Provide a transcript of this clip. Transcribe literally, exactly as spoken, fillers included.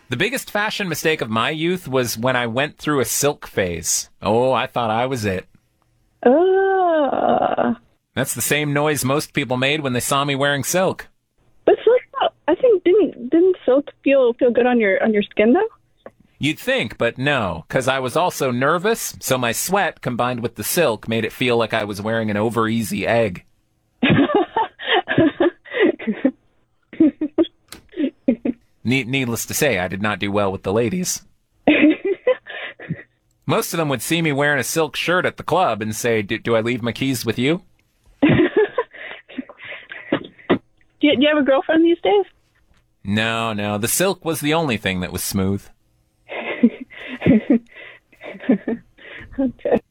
The biggest fashion mistake of my youth was when I went through a silk phase. Oh, I thought I was it. Uh, That's the same noise most people made when they saw me wearing silk. but silk, I think didn't didn't silk feel feel good on your on your skin though? You'd think, but no, because I was also nervous, so my sweat combined with the silk made it feel like I was wearing an over-easy egg. Ne- needless to say, I did not do well with the ladies. Most of them would see me wearing a silk shirt at the club and say, do, do I leave my keys with you? do, you? Do you have a girlfriend these days? No, no, the silk was the only thing that was smooth. Okay.